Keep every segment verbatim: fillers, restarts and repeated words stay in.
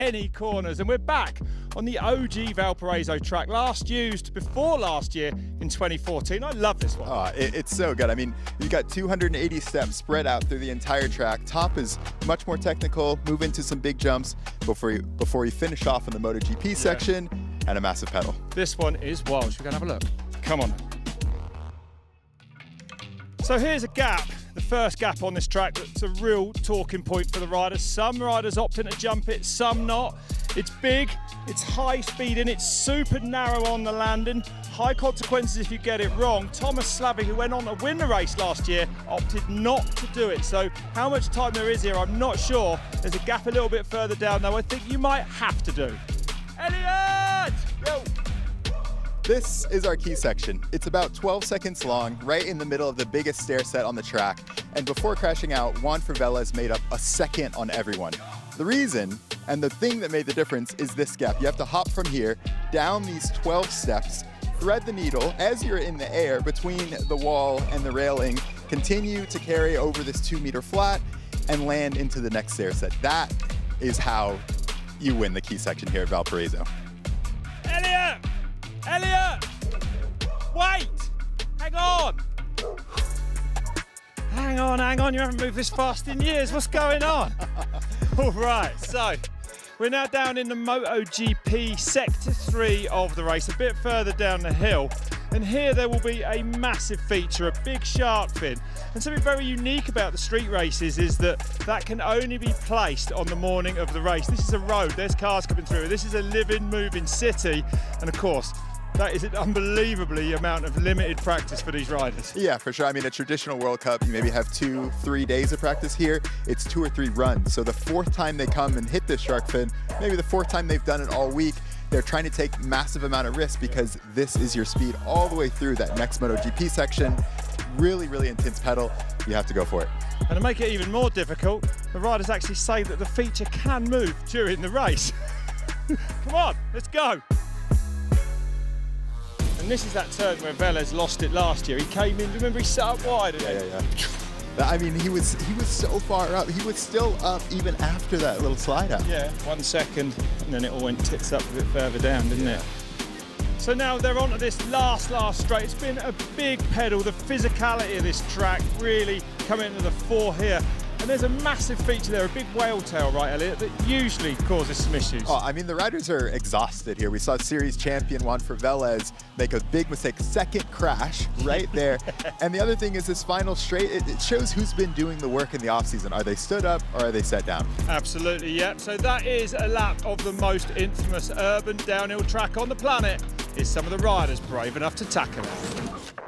any corners. And we're back on the O G Valparaiso track, last used before last year in twenty fourteen. I love this one. Oh, it, it's so good. I mean, you've got two hundred eighty steps spread out through the entire track. Top is much more technical, move into some big jumps before you, before you finish off in the MotoGP yeah. section, and a massive pedal. This one is wild. Should we go and have a look? Come on. So here's a gap, the first gap on this track that's a real talking point for the riders. Some riders opting to jump it, some not. It's big, it's high speed and it's super narrow on the landing. High consequences if you get it wrong. Thomas Slavik, who went on to win the race last year, opted not to do it. So how much time there is here, I'm not sure. There's a gap a little bit further down though I think you might have to do. Elliot! Yo! This is our key section. It's about twelve seconds long, right in the middle of the biggest stair set on the track. And before crashing out, Juan Ferveles made up a second on everyone. The reason, and the thing that made the difference, is this gap. You have to hop from here, down these twelve steps, thread the needle as you're in the air between the wall and the railing, continue to carry over this two meter flat, and land into the next stair set. That is how you win the key section here at Valparaiso. Elliot! Elliot! Wait! Hang on! Hang on, hang on, you haven't moved this fast in years. What's going on? All right, so we're now down in the MotoGP Sector three of the race, a bit further down the hill. And here there will be a massive feature, a big shark fin. And something very unique about the street races is that that can only be placed on the morning of the race. This is a road, there's cars coming through. This is a living, moving city. And of course, that is an unbelievably amount of limited practice for these riders. Yeah, for sure. I mean, a traditional World Cup, you maybe have two, three days of practice here. It's two or three runs. So the fourth time they come and hit this shark fin, maybe the fourth time they've done it all week, they're trying to take massive amount of risk because this is your speed all the way through that next MotoGP section. Really, really intense pedal. You have to go for it. And to make it even more difficult, the riders actually say that the feature can move during the race. Come on, let's go. And this is that turn where Velez lost it last year. He came in, remember he sat up wide? Yeah, yeah, yeah. I mean, he was he was so far up. He was still up even after that little slide out. Yeah, one second, and then it all went tits up a bit further down, didn't yeah. it? So now they're onto this last, last straight. It's been a big pedal. The physicality of this track really coming into the fore here. And there's a massive feature there, a big whale tail, right, Elliot, that usually causes some issues. Oh, I mean, the riders are exhausted here. We saw series champion Juan Ferveles make a big mistake, second crash right there. And the other thing is this final straight, it, it shows who's been doing the work in the offseason. Are they stood up or are they sat down? Absolutely, yep. So that is a lap of the most infamous urban downhill track on the planet. Is some of the riders brave enough to tackle it?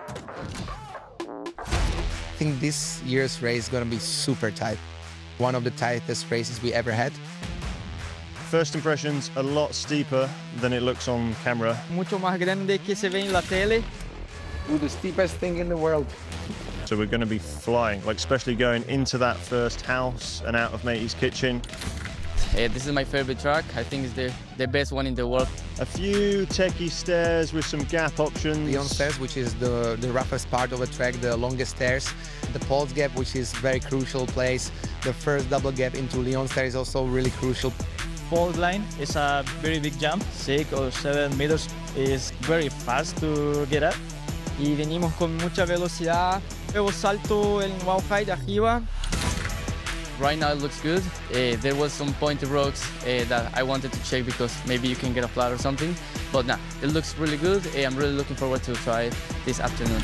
I think this year's race is going to be super tight. One of the tightest races we ever had. First impressions, a lot steeper than it looks on camera. Mucho más grande que se ve en la tele. Ooh, the steepest thing in the world. So we're going to be flying, like especially going into that first house and out of Matey's kitchen. Uh, this is my favorite track. I think it's the, the best one in the world. A few techie stairs with some gap options. Leon Stairs, which is the, the roughest part of the track, the longest stairs. The Pulse Gap, which is very crucial place. The first double gap into Leon Stairs is also really crucial. Fault line is a very big jump, six or seven meters. Is very fast to get up. Y venimos con mucha velocidad. Luego salto en wow height arriba. Right now it looks good. Uh, there was some pointy rocks uh, that I wanted to check because maybe you can get a flat or something. But nah, it looks really good. Uh, I'm really looking forward to try it this afternoon.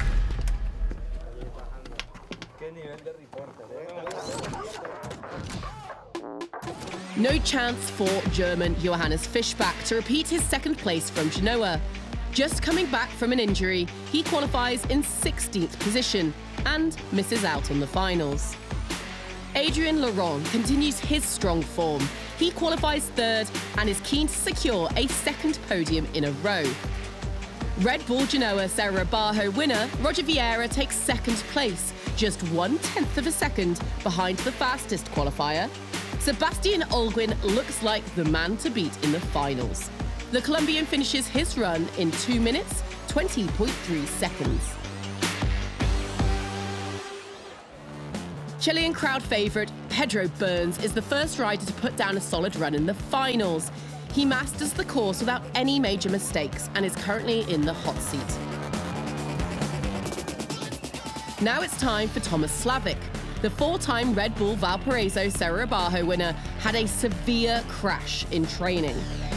No chance for German Johannes Fischbach to repeat his second place from Genoa. Just coming back from an injury, he qualifies in sixteenth position and misses out on the finals. Adrien Laurent continues his strong form. He qualifies third and is keen to secure a second podium in a row. Red Bull Genoa Serra Bajo winner Roger Vieira takes second place, just one-tenth of a second behind the fastest qualifier. Sebastian Olguin looks like the man to beat in the finals. The Colombian finishes his run in two minutes, twenty point three seconds. Chilean crowd favourite Pedro Burns is the first rider to put down a solid run in the finals. He masters the course without any major mistakes and is currently in the hot seat. Now it's time for Tomas Slavik. The four-time Red Bull Valparaiso Serra Bajo winner had a severe crash in training.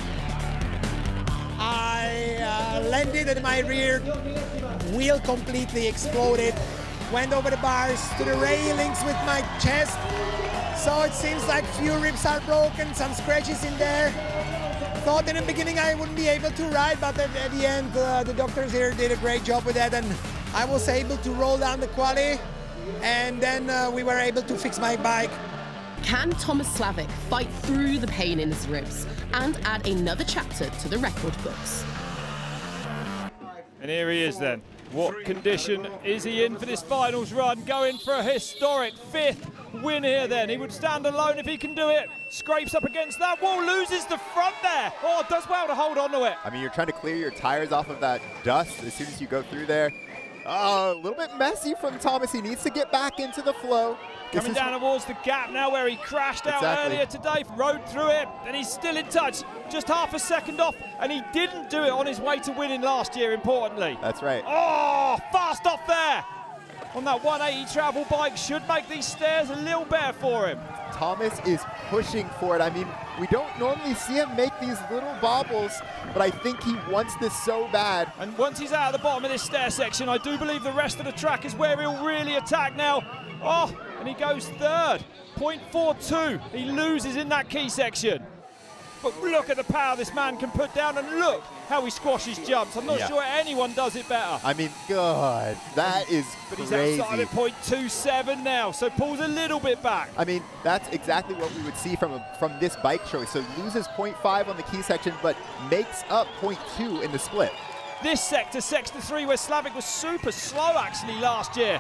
I uh, landed and my rear wheel completely exploded. Went over the bars to the railings with my chest. So it seems like few ribs are broken, some scratches in there. Thought in the beginning I wouldn't be able to ride, but at, at the end uh, the doctors here did a great job with that, and I was able to roll down the quali, and then uh, we were able to fix my bike. Can Tomas Slavik fight through the pain in his ribs and add another chapter to the record books? And here he is then. What condition is he in for this finals run? Going for a historic fifth win here then. He would stand alone if he can do it. Scrapes up against that wall, loses the front there. Oh, does well to hold on to it. I mean, you're trying to clear your tires off of that dust as soon as you go through there. Oh, a little bit messy from Thomas. He needs to get back into the flow. Coming down towards the gap now where he crashed out Exactly. earlier today, rode through it, and he's still in touch, just half a second off, and he didn't do it on his way to winning last year, importantly. That's right. Oh, fast off there on that one eighty travel bike, should make these stairs a little better for him. Thomas is pushing for it. I mean, we don't normally see him make these little bobbles, but I think he wants this so bad. And once he's out of the bottom of this stair section, I do believe the rest of the track is where he'll really attack now. Oh, and he goes third, point four two. He loses in that key section. But look at the power this man can put down, and look how he squashes jumps. I'm not Yeah. sure anyone does it better. I mean, God, that is But he's crazy. outside at point two seven now, so pulls a little bit back. I mean, that's exactly what we would see from a, from this bike choice. So loses point five on the key section, but makes up point two in the split. This sector, sector three, where Slavik was super slow actually last year.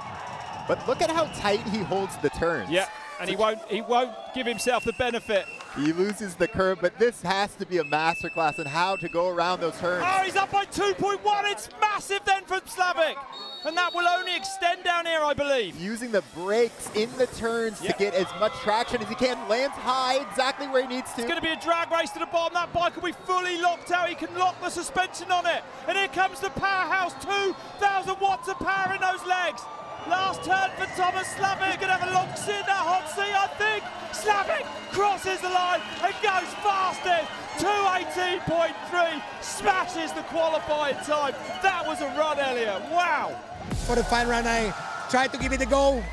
But look at how tight he holds the turns. Yeah, and he won't he won't give himself the benefit. He loses the curve, but this has to be a masterclass in how to go around those turns. Oh, he's up by two point one. It's massive then from Slavik. And that will only extend down here, I believe. Using the brakes in the turns Yep. to get as much traction as he can. Lands high, exactly where he needs to. It's going to be a drag race to the bottom. That bike will be fully locked out. He can lock the suspension on it. And here comes the powerhouse. two thousand watts of power in those legs. Last turn for Tomas Slavik. He's going to have a long sit in that hot seat, I think. Slavik crosses the line and goes fastest. two eighteen point three. Smashes the qualifying time. That was a run, Elliot. Wow. For the final run, I tried to give it a go.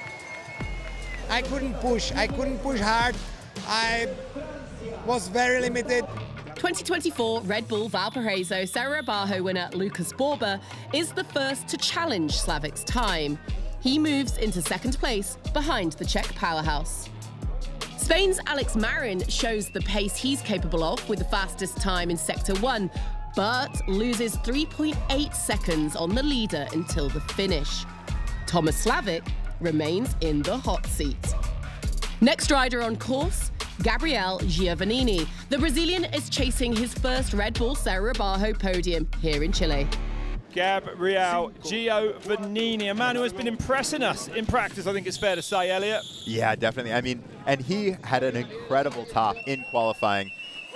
I couldn't push. I couldn't push hard. I was very limited. twenty twenty-four Red Bull Valparaiso Serra Bajo winner Lucas Borba is the first to challenge Slavik's time. He moves into second place behind the Czech powerhouse. Spain's Alex Marin shows the pace he's capable of with the fastest time in Sector one, but loses three point eight seconds on the leader until the finish. Tomas Slavik remains in the hot seat. Next rider on course, Gabriel Giovannini. The Brazilian is chasing his first Red Bull Serra Bajo podium here in Chile. Gabriel Giovannini, a man who has been impressing us in practice, I think it's fair to say, Elliot. Yeah, definitely. I mean, and he had an incredible top in qualifying.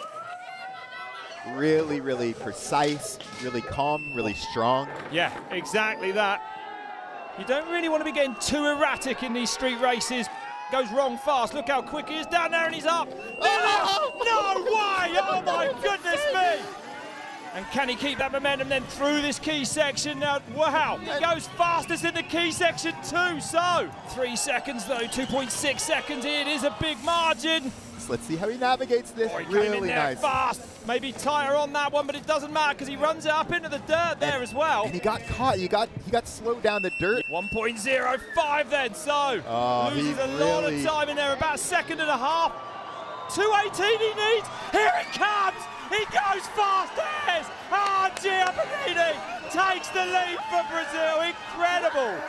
Really, really precise, really calm, really strong. Yeah, exactly that. You don't really want to be getting too erratic in these street races. Goes wrong fast. Look how quick he is down there, and he's up. Oh, no way! Oh my goodness me! And can he keep that momentum then through this key section? Now, wow, he goes fastest in the key section too. So three seconds though, two point six seconds. It is a big margin. So let's see how he navigates this. Oh, he really came in there nice. fast. Maybe tire on that one, but it doesn't matter because he runs it up into the dirt there and, as well. And he got caught. He got he got slowed down the dirt. one point oh five then, so oh, loses a lot really... of time in there, about a second and a half. two eighteen he needs. Here it comes. He goes fast as. Ah, oh, Giovannini takes the lead for Brazil. Incredible.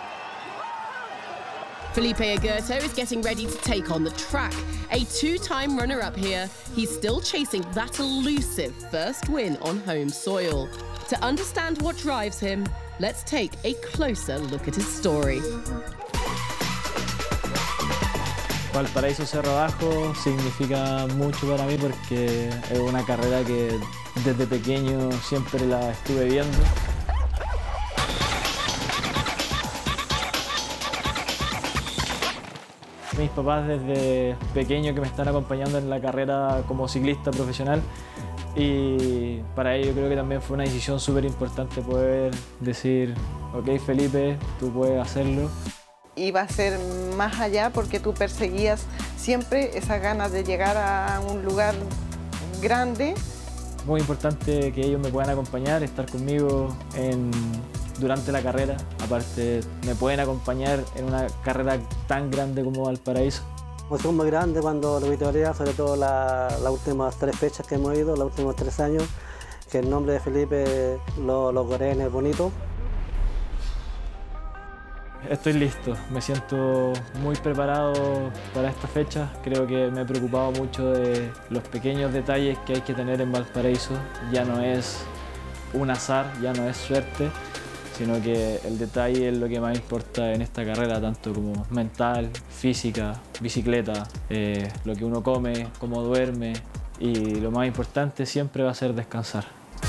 Felipe Agurto is getting ready to take on the track. A two-time runner-up here, he's still chasing that elusive first win on home soil. To understand what drives him, let's take a closer look at his story. Valparaíso Cerro Abajo significa mucho para mí porque es una carrera que desde pequeño siempre la estuve viendo. Mis papás desde pequeño que me están acompañando en la carrera como ciclista profesional y para ello creo que también fue una decisión súper importante poder decir, ok Felipe, tú puedes hacerlo. Iba a ser más allá porque tú perseguías siempre esas ganas de llegar a un lugar grande. Muy importante que ellos me puedan acompañar, estar conmigo en, durante la carrera. Aparte, me pueden acompañar en una carrera tan grande como Valparaíso. Emoción muy grande cuando lo victoria, sobre todo la, las últimas tres fechas que hemos ido, los últimos tres años, que el nombre de Felipe lo logré en el bonito. Estoy listo, me siento muy preparado para esta fecha. Creo que me he preocupado mucho de los pequeños detalles que hay que tener en Valparaíso. Ya no es un azar, ya no es suerte, sino que el detalle es lo que más importa en esta carrera, tanto como mental, física, bicicleta, eh, lo que uno come, cómo duerme y lo más importante siempre va a ser descansar.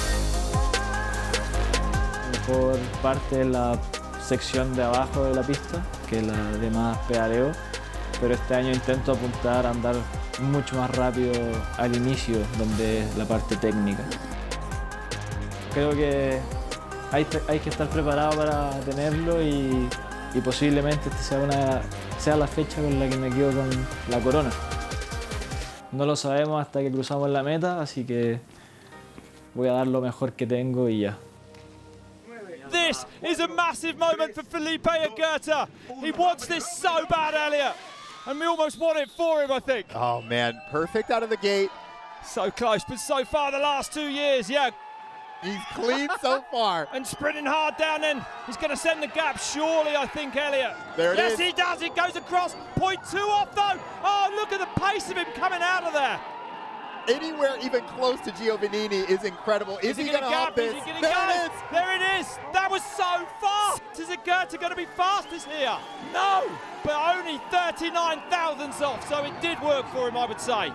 La mejor parte es la sección de abajo de la pista, que es la de más pedaleo, pero este año intento apuntar a andar mucho más rápido al inicio, donde es la parte técnica. Creo que hay, hay que estar preparado para tenerlo y, y posiblemente esta sea, una, sea la fecha con la que me quedo con la corona. No lo sabemos hasta que cruzamos la meta, así que voy a dar lo mejor que tengo y ya. This is a massive moment for Felipe Aguirre. He wants this so bad, Elliot. And we almost won it for him, I think. Oh, man. Perfect out of the gate. So close, but so far the last two years, yeah. He's clean so far. And sprinting hard down in. He's going to send the gap, surely, I think, Elliot. There it yes, is. Yes, he does. It goes across. Point two off, though. Oh, look at the pace of him coming out of there. Anywhere even close to Giovannini is incredible. Is, is he, he going to hop this? There go? it is. There it is. That was so fast. Is Aguirre going to be fastest here? No, but only thirty-nine thousandths off, so it did work for him, I would say.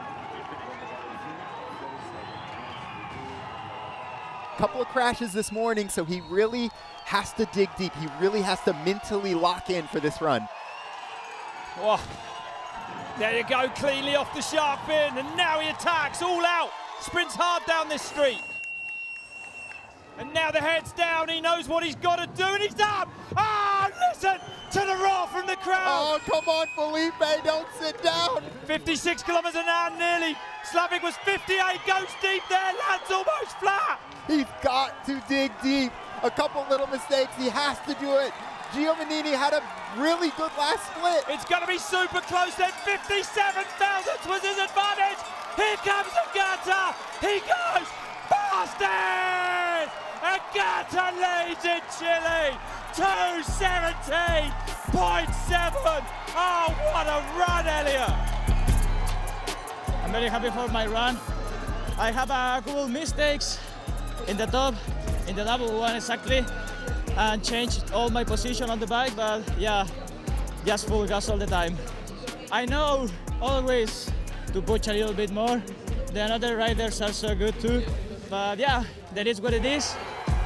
Couple of crashes this morning, so he really has to dig deep. He really has to mentally lock in for this run. Oh. There you go, cleanly off the sharp fin, and now he attacks, all out. Sprints hard down this street. And now the head's down, he knows what he's got to do, and he's up! Ah, oh, listen to the roar from the crowd! Oh, come on, Felipe, don't sit down! fifty-six kilometers an hour nearly. Slavik was fifty-eight, goes deep there, lands almost flat. He's got to dig deep. A couple little mistakes, he has to do it. Giovannini had a really good last split. It's going to be super close then. fifty-seven thousandths was his advantage. Here comes Aguirre. He goes fastest. Aguirre leads in Chile. two seventeen point seven. Oh, what a run, Elliot. I'm very happy for my run. I have a couple mistakes in the top, in the double one exactly, and changed all my position on the bike, but yeah, just full gas all the time. I know always to push a little bit more. The other riders are so good too, but yeah, that is what it is.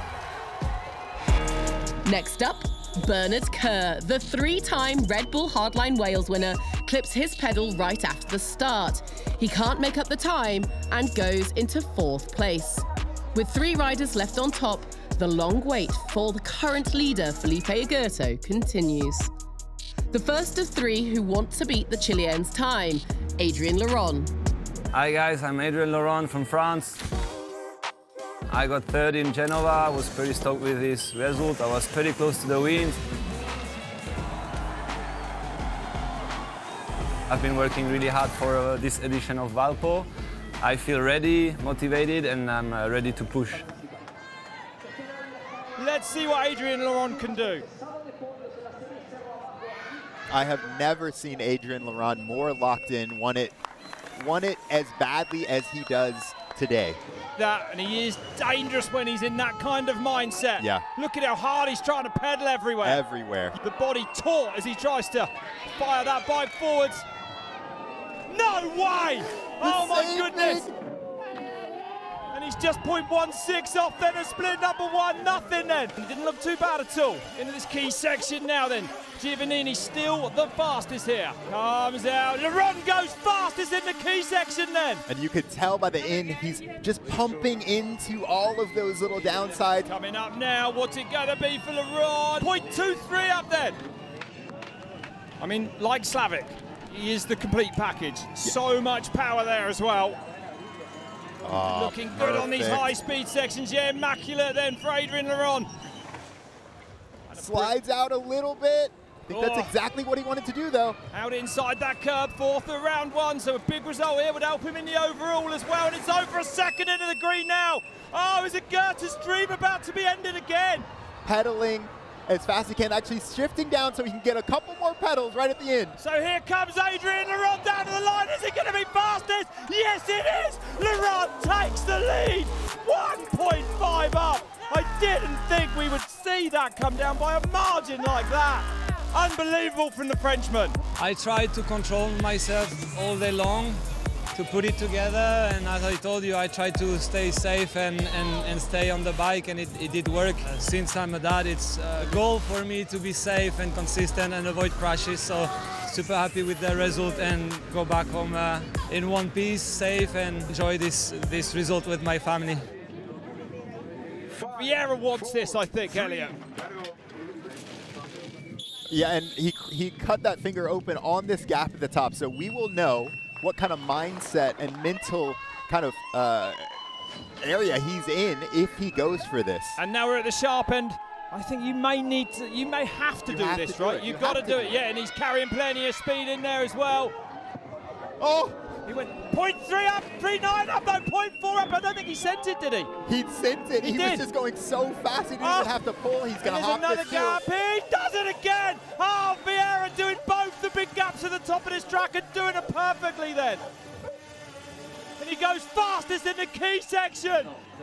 Next up, Bernard Kerr, the three-time Red Bull Hardline Wales winner, clips his pedal right after the start. He can't make up the time and goes into fourth place. With three riders left on top, the long wait for the current leader, Felipe Aguirre, continues. The first of three who want to beat the Chilean's time, Adrien Leron. Hi guys, I'm Adrien Leron from France. I got third in Genova. I was pretty stoked with this result. I was pretty close to the win. I've been working really hard for uh, this edition of Valpo. I feel ready, motivated, and I'm uh, ready to push. Let's see what Adrien Leron can do. I have never seen Adrien Leron more locked in, won it, won it as badly as he does today. That, and he is dangerous when he's in that kind of mindset. Yeah. Look at how hard he's trying to pedal everywhere. Everywhere. The body taut as he tries to fire that bike forwards. No way! Oh my goodness! thing. And he's just point one six off then, a split number one, nothing then. He didn't look too bad at all. Into this key section now then. Giovannini still the fastest here. Comes out, Laurent goes fastest in the key section then. And you could tell by the end, he's just pumping into all of those little downsides. Coming up now, what's it gonna be for Laurent? point two three up then. I mean, like Slavik, he is the complete package. Yeah. So much power there as well. Oh, looking good perfect. on these high-speed sections. Yeah, immaculate then for Adrien Laurent. Slides out a little bit. I think oh. that's exactly what he wanted to do, though. Out inside that curb, fourth of round one, so a big result here would help him in the overall as well, and it's over a second into the green now. Oh, is it Goethe's dream about to be ended again? Pedaling as fast as he can, actually shifting down so he can get a couple more pedals right at the end. So here comes Adrien Laurent down to the line. Is he going to be fastest? Yes, it is. Laurent takes the lead. one point five up. I didn't think we would see that come down by a margin like that. Unbelievable from the Frenchman. I tried to control myself all day long to put it together, and as I told you, I tried to stay safe and, and, and stay on the bike, and it, it did work. Uh, since I'm a dad, it's a goal for me to be safe and consistent and avoid crashes, so super happy with the result and go back home uh, in one piece, safe, and enjoy this, this result with my family. Vieira wants this, I think, Elliot. Yeah, and he, he cut that finger open on this gap at the top, so we will know what kind of mindset and mental kind of uh, area he's in if he goes for this. And now we're at the sharp end. I think you may need to, you may have to You do have this, to do right? it. You've You got to have do to it, do yeah, and he's carrying plenty of speed in there as well. Oh! He went point three up, three nine up, no, point four up. I don't think he sent it, did he? He sent it. He, he did. was just going so fast, he didn't oh. even have to pull. He's going to hop another this gap. hill. He does it again. Oh, Vieira doing both the big gaps at the top of this track and doing it perfectly then. And he goes fastest in the key section.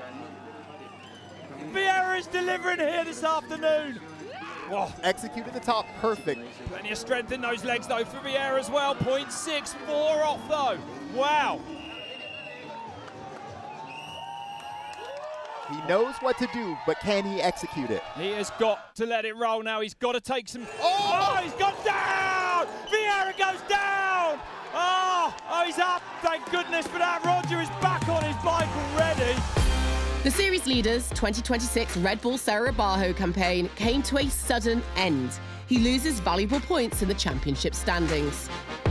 Vieira is delivering here this afternoon. Whoa. Executed the top, perfect. Plenty of strength in those legs though for Vieira as well. point six four off though. Wow. He knows what to do, but can he execute it? He has got to let it roll now. He's got to take some... Oh! Oh, he's gone down! Vieira goes down! Oh, oh, he's up, thank goodness for that. Roger is back on his bike already. The series leaders' twenty twenty-six Red Bull Serra Barro campaign came to a sudden end. He loses valuable points in the championship standings.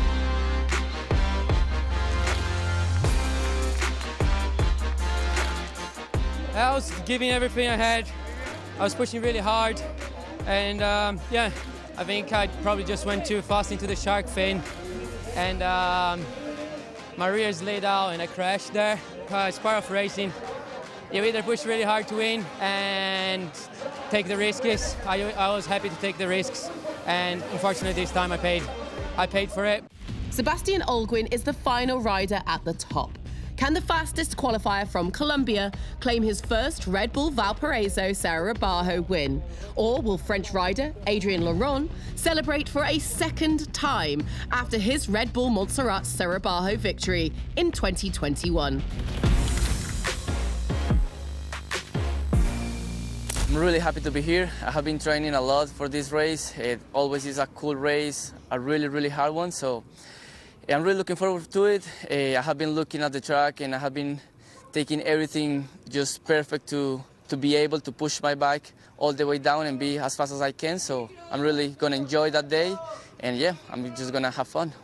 I was giving everything I had. I was pushing really hard, and um, yeah, I think I probably just went too fast into the shark fin, and um, my rear is laid out and I crashed there. Uh, it's part of racing. You either push really hard to win and take the risks. I, I was happy to take the risks, and unfortunately this time I paid. I paid for it. Sebastian Olguin is the final rider at the top. Can the fastest qualifier from Colombia claim his first Red Bull Valparaiso Serra Barro win? Or will French rider Adrien Laurent celebrate for a second time after his Red Bull Montserrat Serra Barro victory in twenty twenty-one? I'm really happy to be here. I have been training a lot for this race. It always is a cool race, a really, really hard one. So I'm really looking forward to it. Uh, I have been looking at the track and I have been taking everything just perfect to, to be able to push my bike all the way down and be as fast as I can. So I'm really gonna enjoy that day. And yeah, I'm just gonna have fun.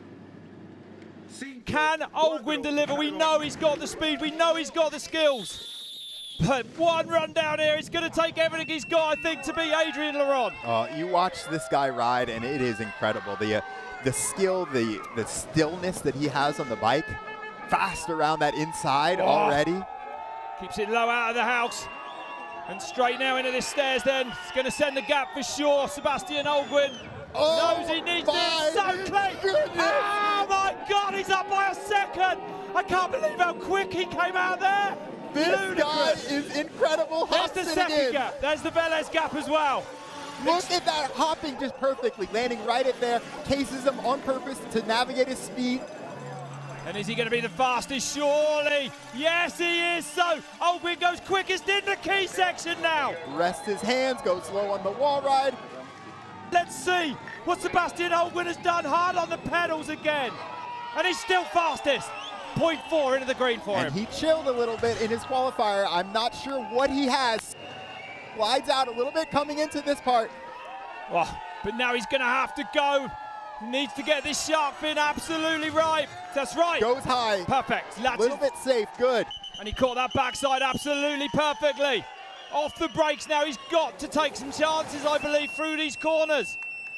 Can Olguin deliver? We know he's got the speed, we know he's got the skills. But one run down here, it's going to take everything he's got, I think, to beat Adrien Laurent. Uh, you watch this guy ride, and it is incredible. The uh, the skill, the the stillness that he has on the bike, fast around that inside oh. already. Keeps it low out of the house. And straight now into the stairs then. It's going to send the gap for sure. Sebastian Olguin oh, knows he needs it. So close. Oh, my God, he's up by a second. I can't believe how quick he came out there. This Ludicrous. guy is incredible. There's the second in. gap. There's the Velez gap as well. Look at that, hopping just perfectly, landing right at there, cases him on purpose to navigate his speed. And is he going to be the fastest? Surely. Yes, he is. So Olguin goes quickest in the key section now. Rests his hands, goes slow on the wall ride. Let's see what Sebastian Olguin has done. Hard on the pedals again. And he's still fastest. point four into the green for and him. And he chilled a little bit in his qualifier. I'm not sure what he has. Glides out a little bit coming into this part. Oh, but now he's going to have to go. Needs to get this shark fin absolutely right. That's right. Goes high. Perfect. A little bit safe. Good. And he caught that backside absolutely perfectly. Off the brakes now. He's got to take some chances, I believe, through these corners.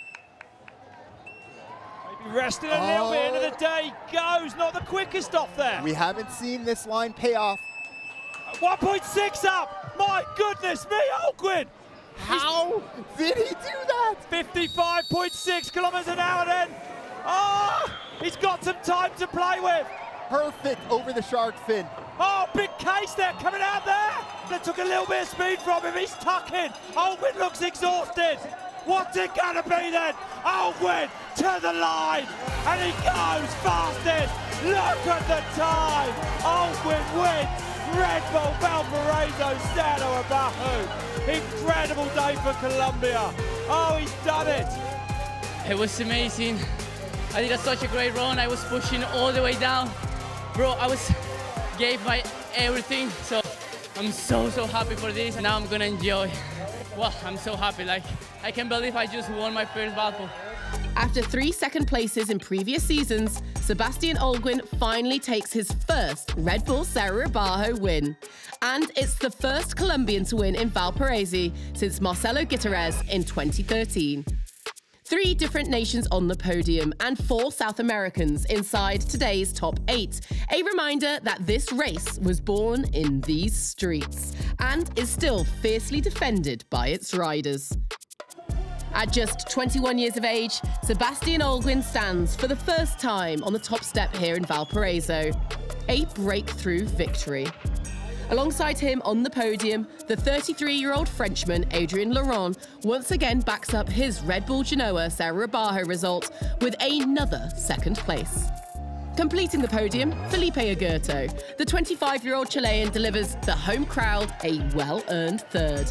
Maybe resting a little oh. bit into the day. Goes. Not the quickest off there. We haven't seen this line pay off. one point six up. My goodness me, Olguin. How did he do that? fifty-five point six kilometers an hour then. Oh, he's got some time to play with. Perfect over the shark fin. Oh, big case there coming out there. That took a little bit of speed from him. He's tucking. Olguin looks exhausted. What's it gonna be then? Olguin to the line. And he goes fastest. Look at the time. Olguin wins. Red Bull Valparaiso Stano Abajo. Incredible day for Colombia. Oh, he's done it. It was amazing. I did a, such a great run. I was pushing all the way down. Bro, I was gave my everything. So I'm so, so happy for this. Now I'm gonna enjoy. Wow, I'm so happy. Like, I can't believe I just won my first Valpo. After three second places in previous seasons, Sebastian Olguin finally takes his first Red Bull Serra Bajo win. And it's the first Colombian to win in Valparaiso since Marcelo Gutierrez in twenty thirteen. Three different nations on the podium and four South Americans inside today's top eight. A reminder that this race was born in these streets and is still fiercely defended by its riders. At just twenty-one years of age, Sebastian Olguin stands for the first time on the top step here in Valparaiso. A breakthrough victory. Alongside him on the podium, the thirty-three-year-old Frenchman Adrien Laurent once again backs up his Red Bull Genoa Serra Bajo result with another second place. Completing the podium, Felipe Agurto. The twenty-five-year-old Chilean delivers the home crowd a well-earned third.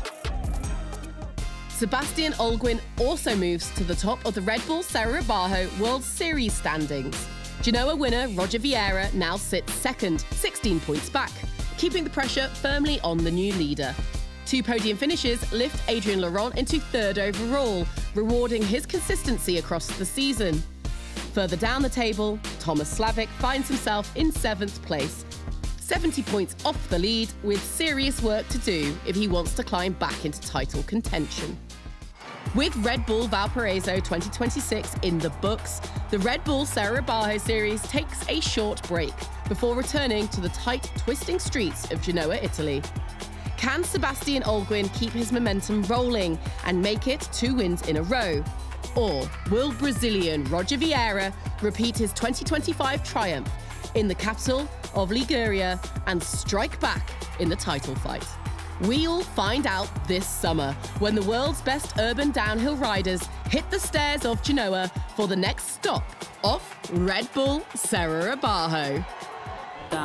Sebastian Olguin also moves to the top of the Red Bull Serra Bajo World Series standings. Genoa winner Roger Vieira now sits second, sixteen points back, keeping the pressure firmly on the new leader. Two podium finishes lift Adrien Laurent into third overall, rewarding his consistency across the season. Further down the table, Thomas Slavic finds himself in seventh place, seventy points off the lead, with serious work to do if he wants to climb back into title contention. With Red Bull Valparaiso twenty twenty-six in the books, the Red Bull Serra Bajo Series takes a short break before returning to the tight, twisting streets of Genoa, Italy. Can Sebastian Olguin keep his momentum rolling and make it two wins in a row? Or will Brazilian Roger Vieira repeat his twenty twenty-five triumph in the capital of Liguria and strike back in the title fight? We'll find out this summer when the world's best urban downhill riders hit the stairs of Genoa for the next stop off Red Bull Serra Bajo.